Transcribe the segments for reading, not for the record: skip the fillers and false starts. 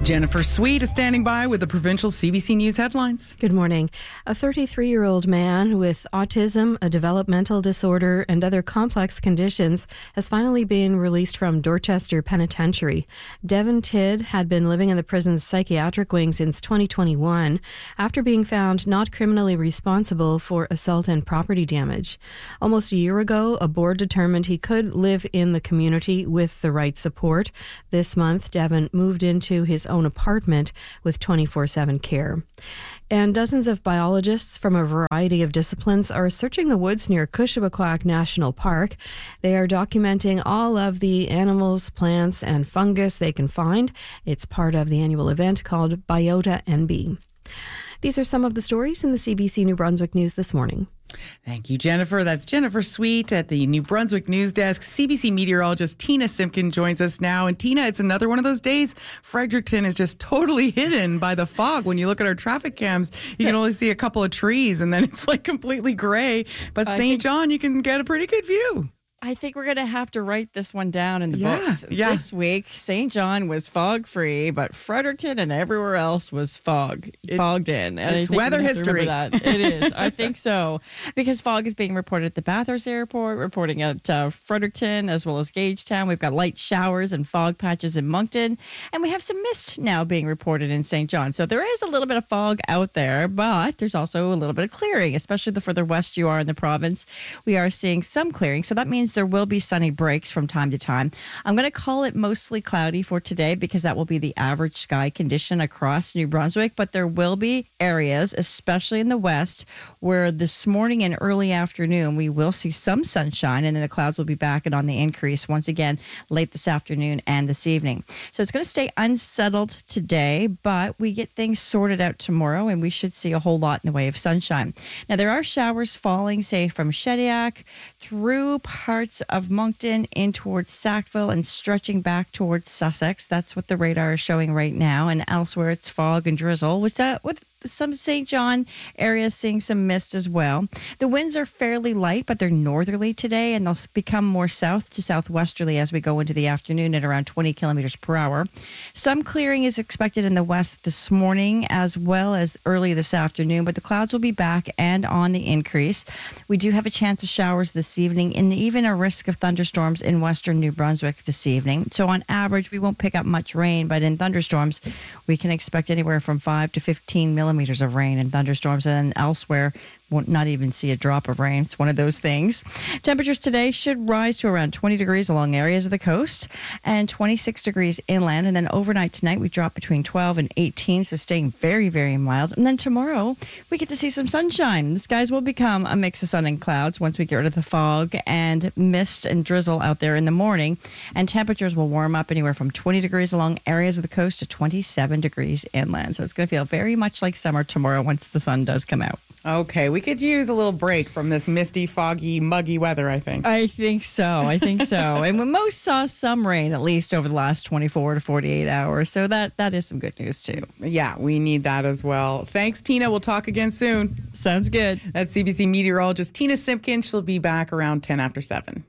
Jennifer Sweet is standing by with the provincial CBC News headlines. Good morning. A 33-year-old man with autism, a developmental disorder, and other complex conditions has finally been released from Dorchester Penitentiary. Devin Tidd had been living in the prison's psychiatric wing since 2021 after being found not criminally responsible for assault and property damage. Almost a year ago, a board determined he could live in the community with the right support. This month, Devin moved into his own apartment with 24/7 care. And dozens of biologists from a variety of disciplines are searching the woods near Kushabaquack National Park. They are documenting all of the animals, plants, and fungus they can find. It's part of the annual event called Biota NB. These are some of the stories in the CBC New Brunswick News this morning. Thank you, Jennifer. That's Jennifer Sweet at the New Brunswick News Desk. CBC meteorologist Tina Simpkin joins us now. And Tina, it's another one of those days. Fredericton is just totally hidden by the fog. When you look at our traffic cams, you can only see a couple of trees and then it's like completely gray. But St. John, you can get a pretty good view. I think we're going to have to write this one down in the books. This week, St. John was fog-free, but Fredericton and everywhere else was fogged in. And it's weather history. That. It is. I think so. Because fog is being reported at the Bathurst Airport, reporting at Fredericton, as well as Gagetown. We've got light showers and fog patches in Moncton. And we have some mist now being reported in St. John. So there is a little bit of fog out there, but there's also a little bit of clearing, especially the further west you are in the province. We are seeing some clearing. So that means there will be sunny breaks from time to time. I'm going to call it mostly cloudy for today because that will be the average sky condition across New Brunswick, but there will be areas, especially in the west, where this morning and early afternoon we will see some sunshine, and then the clouds will be back and on the increase once again late this afternoon and this evening. So it's going to stay unsettled today, but we get things sorted out tomorrow and we should see a whole lot in the way of sunshine. Now there are showers falling, say from Shediac through parts of Moncton in towards Sackville and stretching back towards Sussex. That's what the radar is showing right now. And elsewhere it's fog and drizzle with some St. John areas seeing some mist as well. The winds are fairly light, but they're northerly today, and they'll become more south to southwesterly as we go into the afternoon at around 20 kilometers per hour. Some clearing is expected in the west this morning as well as early this afternoon, but the clouds will be back and on the increase. We do have a chance of showers this evening and even a risk of thunderstorms in western New Brunswick this evening. So on average, we won't pick up much rain, but in thunderstorms, we can expect anywhere from 5 to 15 millimeters of rain in thunderstorms, and then elsewhere won't not even see a drop of rain. It's one of those things. Temperatures today should rise to around 20 degrees along areas of the coast and 26 degrees inland. And then overnight tonight, we drop between 12 and 18, so staying very, very mild. And then tomorrow, we get to see some sunshine. The skies will become a mix of sun and clouds once we get rid of the fog and mist and drizzle out there in the morning. And temperatures will warm up anywhere from 20 degrees along areas of the coast to 27 degrees inland. So it's going to feel very much like summer tomorrow once the sun does come out. Okay, we could use a little break from this misty, foggy, muggy weather, I think. I think so. And we most saw some rain, at least over the last 24 to 48 hours. So that is some good news, too. Yeah, we need that as well. Thanks, Tina. We'll talk again soon. Sounds good. That's CBC meteorologist Tina Simpkin. She'll be back around 10 after 7.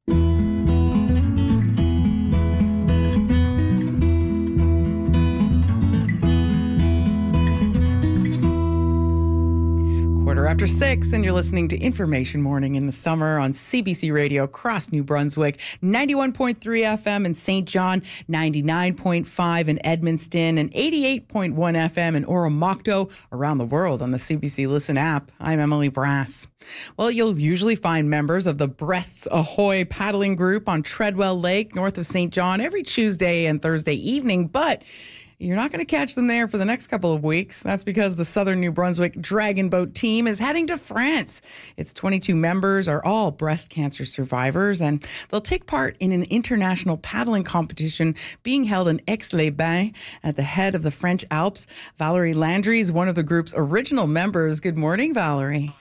After 6, and you're listening to Information Morning in the Summer on CBC Radio across New Brunswick, 91.3 FM in St. John, 99.5 in Edmundston, and 88.1 FM in Oromocto, around the world on the CBC Listen app. I'm Emily Brass. Well, you'll usually find members of the Breasts Ahoy paddling group on Treadwell Lake, north of St. John, every Tuesday and Thursday evening, but you're not going to catch them there for the next couple of weeks. That's because the Southern New Brunswick Dragon Boat team is heading to France. Its 22 members are all breast cancer survivors, and they'll take part in an international paddling competition being held in Aix-les-Bains at the head of the French Alps. Valerie Landry is one of the group's original members. Good morning, Valerie.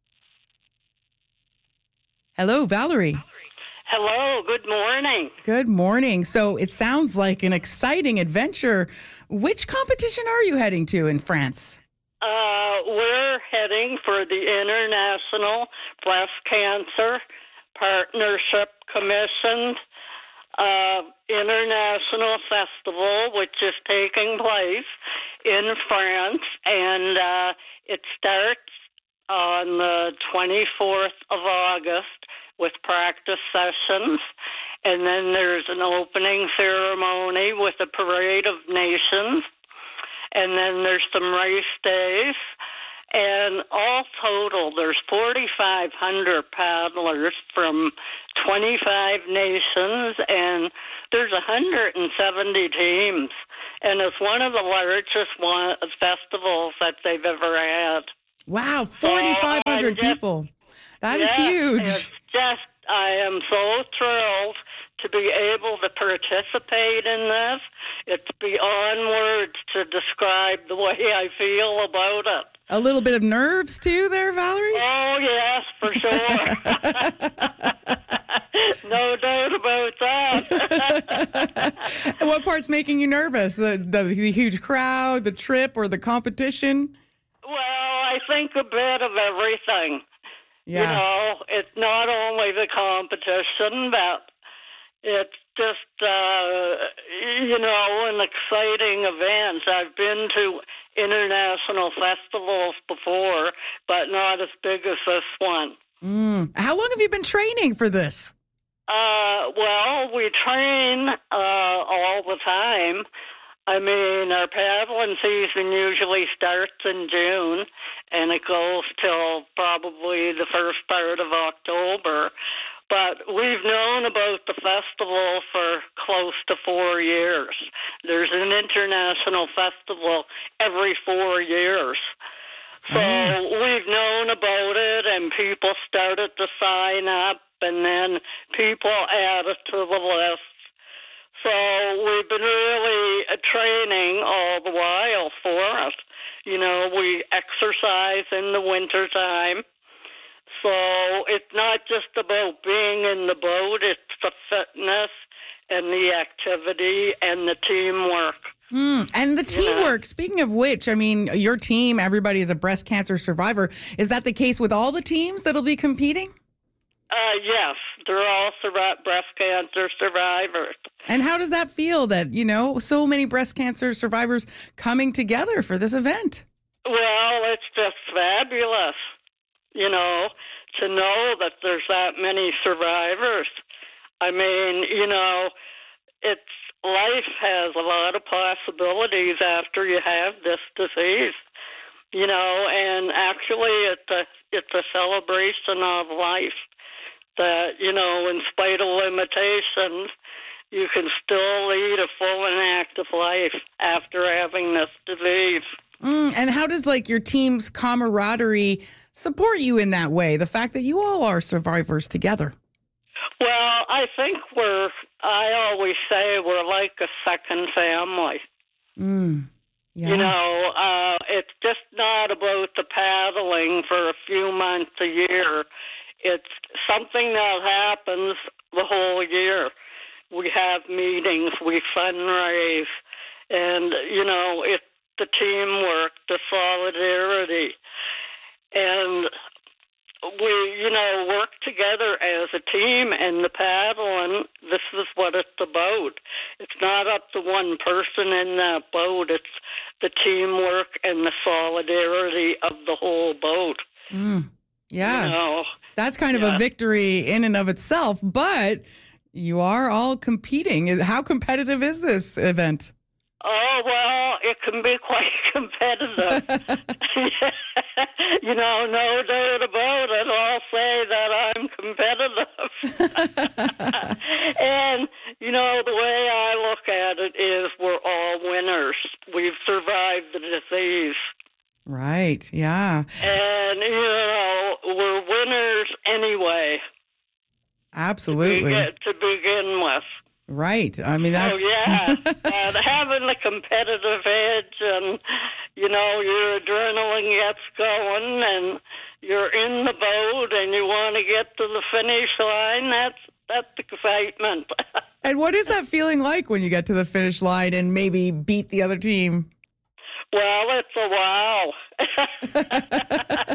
Hello, Valerie. Hello, good morning. Good morning. So it sounds like an exciting adventure. Which competition are you heading to in France? We're heading for the International Breast Cancer Partnership Commission international festival, which is taking place in France, and it starts on the 24th of August with practice sessions, and then there's an opening ceremony with a parade of nations, and then there's some race days. And all total, there's 4,500 paddlers from 25 nations, and there's 170 teams. And it's one of the largest festivals that they've ever had. Wow, 4,500 people. That is huge. It's just, I am so thrilled to be able to participate in this. It's beyond words to describe the way I feel about it. A little bit of nerves too there, Valerie? Oh, yes, for sure. No doubt about that. And what part's making you nervous? The huge crowd, the trip, or the competition? Well, I think a bit of everything. Yeah. You know, it's not only the competition, but it's just, an exciting event. I've been to international festivals before, but not as big as this one. How long have you been training for this? Well, we train all the time. I mean, our paddling season usually starts in June, and it goes till probably the first part of October. But we've known about the festival for close to 4 years. There's an international festival every 4 years. So we've known about it, and people started to sign up, and then people added to the list. So we've been really training all the while for it. You know, we exercise in the wintertime. So it's not just about being in the boat, it's the fitness and the activity and the teamwork. And the teamwork, speaking of which, I mean, your team, everybody is a breast cancer survivor. Is that the case with all the teams that'll be competing? Yes, they're all breast cancer survivors. And how does that feel that, so many breast cancer survivors coming together for this event? Well, it's just fabulous, to know that there's that many survivors. I mean, life has a lot of possibilities after you have this disease, and actually it's a celebration of life. That, in spite of limitations, you can still lead a full and active life after having this disease. And how does, your team's camaraderie support you in that way, the fact that you all are survivors together? Well, I think I always say we're like a second family. Yeah. It's just not about the paddling for a few months a year. It's something that happens the whole year. We have meetings, we fundraise, and, it's the teamwork, the solidarity. And we, work together as a team, and the paddling, this is what it's about. It's not up to one person in that boat. It's the teamwork and the solidarity of the whole boat. Yeah. That's kind of a victory in and of itself, but you are all competing. How competitive is this event? Oh, well, it can be quite competitive. No doubt about it. I'll say that I'm competitive. And, the way I look at it is we're all winners. We've survived the disease. Right, yeah. And, we're winners anyway. Absolutely. To begin with. Right. I mean, that's... Oh, yeah. Having the competitive edge and, your adrenaline gets going and you're in the boat and you want to get to the finish line, that's excitement. And what is that feeling like when you get to the finish line and maybe beat the other team? Well, it's a wow.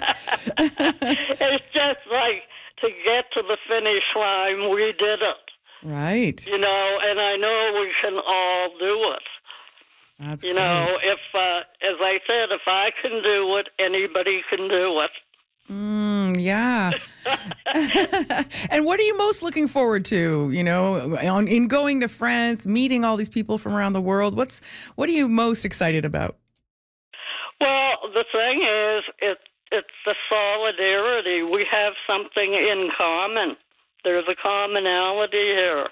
It's just like to get to the finish line, we did it. Right. And I know we can all do it. That's if, as I said, if I can do it, anybody can do it. Yeah. And what are you most looking forward to, in going to France, meeting all these people from around the world? What are you most excited about? Well, the thing is, it's the solidarity. We have something in common. There's a commonality here.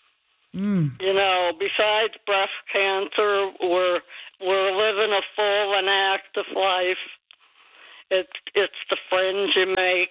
Besides breast cancer, we're living a full and active life. It's the friends you make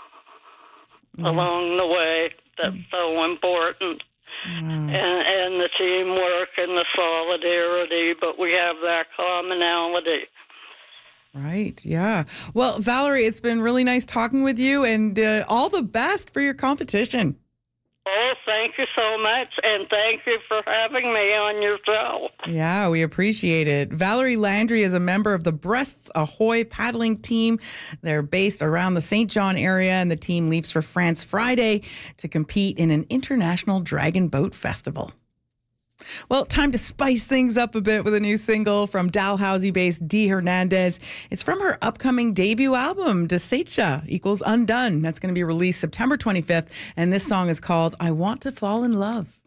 along the way that's so important, and the teamwork and the solidarity. But we have that commonality. Right. Yeah. Well, Valerie, it's been really nice talking with you, and all the best for your competition. Oh, thank you so much, and thank you for having me on your show. Yeah, we appreciate it. Valerie Landry is a member of the Breasts Ahoy paddling team. They're based around the St. John area, and the team leaves for France Friday to compete in an international dragon boat festival. Well, time to spice things up a bit with a new single from Dalhousie-based Dee Hernandez. It's from her upcoming debut album, Desecha = Undone. That's going to be released September 25th, and this song is called I Want to Fall in Love.